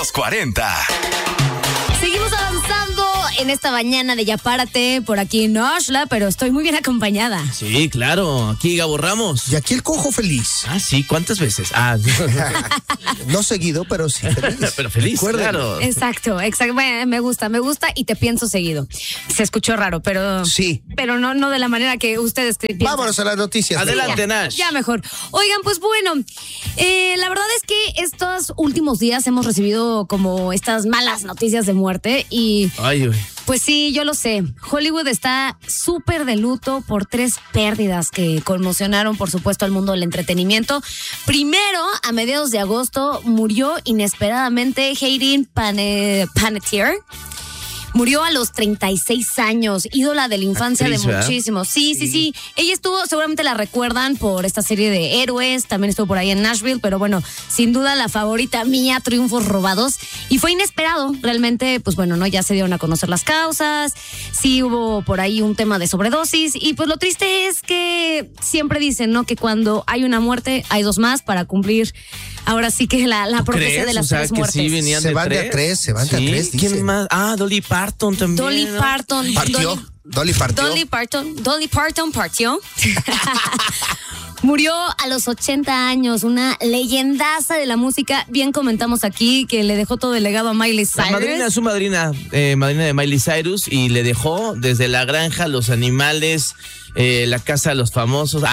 Los 40. Seguimos avanzando en esta mañana de Ya Párate por aquí en Oshla, pero estoy muy bien acompañada. Sí, claro, aquí Gabo Ramos. Y aquí el cojo feliz. Ah, sí, ¿cuántas veces? No seguido, pero sí feliz. Pero feliz, claro. Exacto. Bueno, me gusta y te pienso seguido. Se escuchó raro, pero Sí. pero no de la manera que ustedes piensan. Vámonos a las noticias. Adelante, Nash. Ya mejor. Oigan, pues bueno, la verdad es que estos últimos días hemos recibido como estas malas noticias de muerte y Ay, uy. pues sí, yo lo sé. Hollywood está súper de luto por 3 pérdidas que conmocionaron, por supuesto, al mundo del entretenimiento. Primero, a mediados de agosto, murió inesperadamente Hayden Panettiere. Murió a los 36 años, ídola de la infancia Actriz, de ¿verdad? muchísimos. Sí. Ella estuvo, seguramente la recuerdan por esta serie de Héroes, también estuvo por ahí en Nashville, pero bueno, sin duda la favorita mía, Triunfos Robados. Y fue inesperado, realmente, pues bueno, ¿no? Ya se dieron a conocer las causas, sí hubo por ahí un tema de sobredosis, y pues lo triste es que siempre dicen, ¿no? Que cuando hay una muerte, hay 2 más para cumplir, ahora sí que la profecía ¿Crees? de las O sea, 3 que muertes. sí venían Se van de a 3, se van de a 3, ¿Quién dicen. más? Ah, Dolly Parton también. Dolly ¿no? Parton. Partió. Dolly partió. Dolly Parton partió. Murió a los 80 años, una leyendaza de la música. Bien comentamos aquí que le dejó todo el legado a Miley La Cyrus. madrina, su madrina de Miley Cyrus, y le dejó desde la granja, los animales, la casa de los famosos.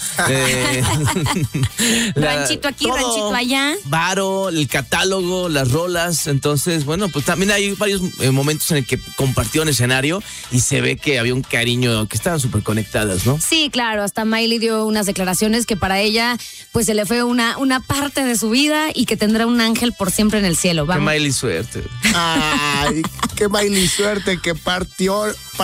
Ranchito aquí, ranchito allá. Varo, el catálogo, las rolas. Entonces, bueno, pues también hay varios momentos en el que compartieron escenario y se ve que había un cariño, que estaban súper conectadas, ¿no? Sí, claro, hasta Miley dio unas declaraciones que para ella pues se le fue una parte de su vida y que tendrá un ángel por siempre en el cielo. Que Vamos. Miley suerte. Ay, qué Miley suerte que partió.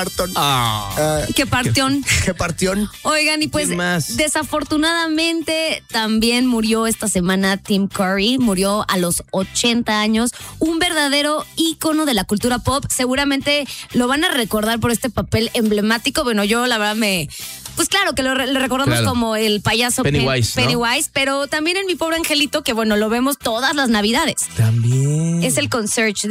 Que partión. Que partió. Oigan, y pues ¿Quién más? desafortunadamente también murió esta semana Tim Curry, murió a los 80 años, un verdadero ícono de la cultura pop. Seguramente lo van a recordar por este papel emblemático. Bueno, yo la verdad pues claro que le recordamos Claro. como el payaso Pennywise, ¿no? Pennywise, pero también en Mi Pobre Angelito, que bueno, lo vemos todas las navidades. También. Es el concierge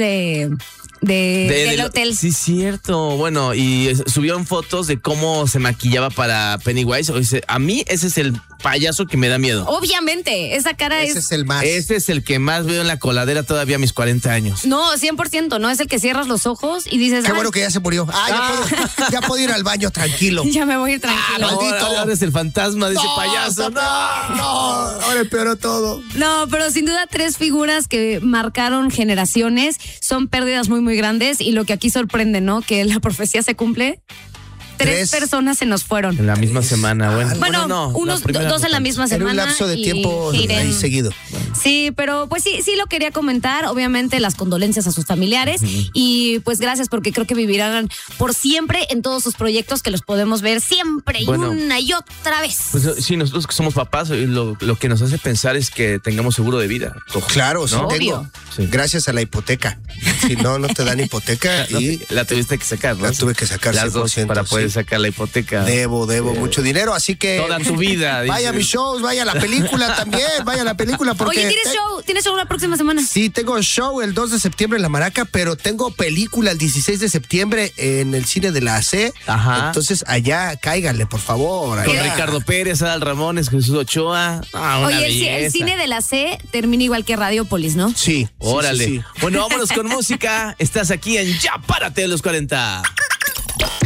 del hotel. Sí, cierto. Bueno, y subieron fotos de cómo se maquillaba para Pennywise. O dice, a mí ese es el payaso que me da miedo. Obviamente, esa cara Ese es el más. Ese es el que más veo en la coladera todavía a mis 40 años. No, 100%, no es el que cierras los ojos y dices, Qué "Ay, bueno que ya se murió. Ya puedo ir al baño tranquilo. ya me voy a ir tranquilo". maldito. Ahora es el fantasma de ese payaso. No, ahora empeoró todo. No, pero sin duda 3 figuras que marcaron generaciones, son pérdidas muy, muy grandes y lo que aquí sorprende, ¿no? Que la profecía se cumple. 3 Tres. personas se nos fueron. En la misma semana, bueno. Bueno, no, unos la primera 2 en la no. misma En semana. un lapso de y tiempo Hayden. ahí seguido. Sí, pero pues sí lo quería comentar. Obviamente las condolencias a sus familiares y pues gracias porque creo que vivirán por siempre en todos sus proyectos que los podemos ver siempre y Bueno. una y otra vez. Pues sí, nosotros que somos papás, lo que nos hace pensar es que tengamos seguro de vida. Claro, sí ¿No? tengo. Obvio. Sí. Gracias a la hipoteca. Si no, no te dan hipoteca No, y la tuviste que sacar, ¿no? la tuve que sacar Las 2 100%, para poder sí. sacar la hipoteca. Debo mucho dinero, así que Toda tu vida. vaya a mis shows, vaya a la película también, vaya a la película porque Oye, ¿tienes show la próxima semana? Sí, tengo show el 2 de septiembre en La Maraca, pero tengo película el 16 de septiembre en el cine de la AC. Ajá. Entonces allá cáiganle, por favor. Con allá. Ricardo Pérez, Adal Ramones, Jesús Ochoa. Una Oye, belleza. el cine de la C termina igual que Radiopolis, ¿no? Sí. Órale. Sí. Bueno, vámonos con música. Estás aquí en Ya Párate de los 40.